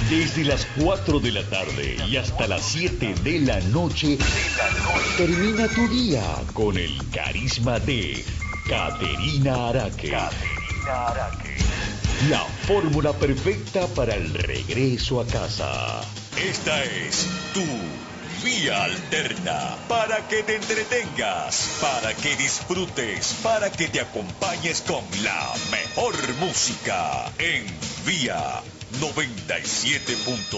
Desde las 4 de la tarde y hasta las 7 de la noche, termina tu día con el carisma de Caterina Araque. La fórmula perfecta para el regreso a casa. Esta es tu Vía Alterna, para que te entretengas, para que disfrutes, para que te acompañes con la mejor música en Vía 97.